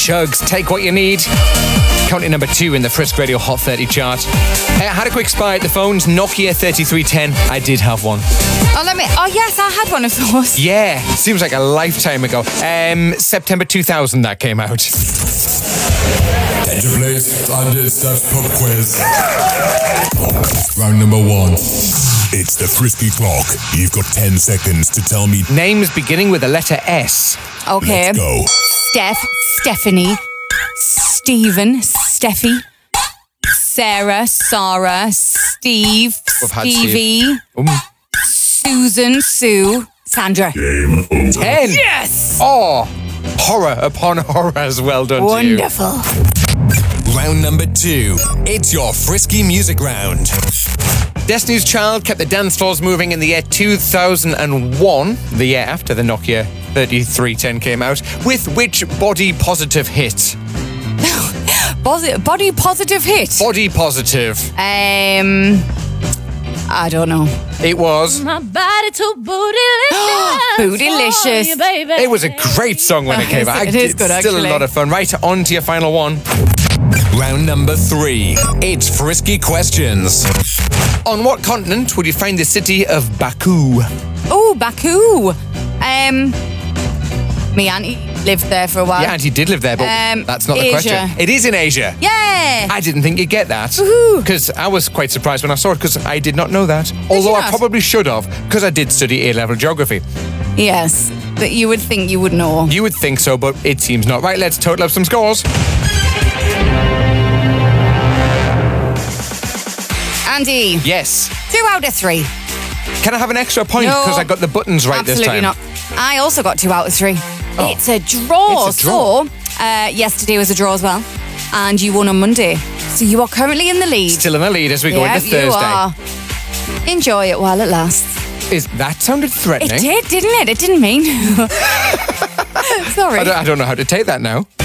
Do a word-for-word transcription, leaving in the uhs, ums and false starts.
Shugs, Take What You Need. Counting number two in the Frisk Radio Hot thirty chart. I had a quick spy at the phones. Nokia thirty-three ten. I did have one. Oh, let me. Oh, yes, I had one of those. Yeah, seems like a lifetime ago. Um, September two thousand that came out. Attention please, time to start pub quiz. Round number one. It's the Frisky Clock. You've got ten seconds to tell me names beginning with the letter S. Okay. Let's go. Steph, Stephanie, Stephen, Steffi, Sarah, Sarah, Steve, We've had Stevie, Steve. Um. Susan, Sue, Sandra. Game over. Ten. Yes! Oh, horror upon horror as well done Wonderful. to you. Round number two. It's your Frisky Music Round. Destiny's Child kept the dance floors moving in the year two thousand one, the year after the Nokia thirty-three ten came out, with which body positive hit? Body, body positive hit. Body positive. Um, I don't know. It was. My body too bootylicious. Bootylicious. for you, baby. It was a great song when it came out. It is good, It's still actually. a lot of fun. Right, on to your final one. Round number three. It's Frisky Questions. On what continent would you find the city of Baku? Oh, Baku. Um, me auntie lived there for a while. Yeah, and he did live there, but Um, that's not the Asia. question. It is in Asia. Yeah. I didn't think you'd get that. Woohoo. Because I was quite surprised when I saw it, because I did not know that. Although you I not? probably should have, because I did study A-level geography. Yes, but you would think you would know. You would think so, but it seems not. Right, let's total up some scores. Andy, Yes. two out of three. Can I have an extra point No. because I got the buttons right Absolutely this time? not. I also got two out of three. Oh. It's a draw. It's a draw. So, uh, yesterday was a draw as well. And you won on Monday. So you are currently in the lead. Still in the lead as we go Yeah, into you Thursday. are. Enjoy it while it lasts. Is that sounded It threatening? did, didn't it? It didn't mean. Sorry. I don't, I don't know how to take that now.